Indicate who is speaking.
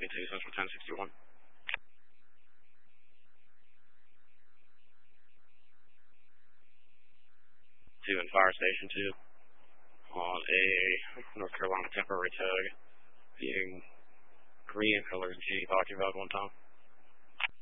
Speaker 1: 2, Central 1061. 2 and Fire Station 2 on a North Carolina temporary tug, being green color Jeep occupied one time.